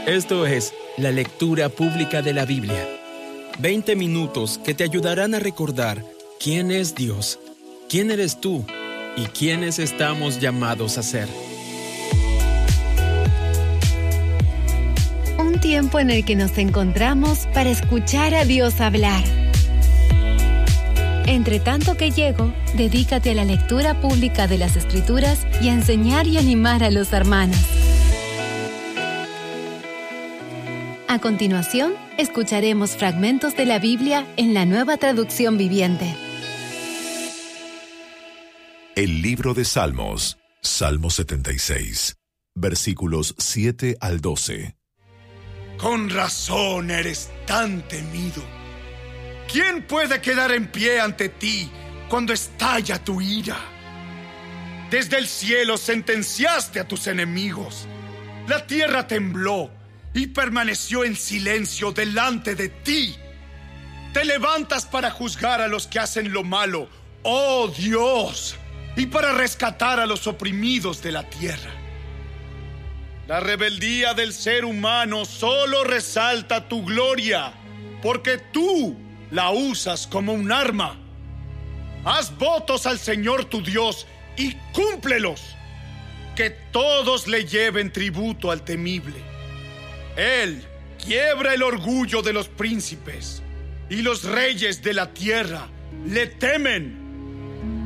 Esto es la lectura pública de la Biblia. 20 minutos que te ayudarán a recordar quién es Dios, quién eres tú y quiénes estamos llamados a ser. Un tiempo en el que nos encontramos para escuchar a Dios hablar. Entre tanto que llego, dedícate a la lectura pública de las Escrituras y a enseñar y animar a los hermanos. A continuación, escucharemos fragmentos de la Biblia en la Nueva Traducción Viviente. El libro de Salmos, Salmo 76, versículos 7 al 12. Con razón eres tan temido. ¿Quién puede quedar en pie ante ti cuando estalla tu ira? Desde el cielo sentenciaste a tus enemigos. La tierra tembló y permaneció en silencio delante de ti. Te levantas para juzgar a los que hacen lo malo, oh Dios, y para rescatar a los oprimidos de la tierra. La rebeldía del ser humano solo resalta tu gloria, porque tú la usas como un arma. Haz votos al Señor tu Dios y cúmplelos. Que todos le lleven tributo al temible. Él quiebra el orgullo de los príncipes, y los reyes de la tierra le temen.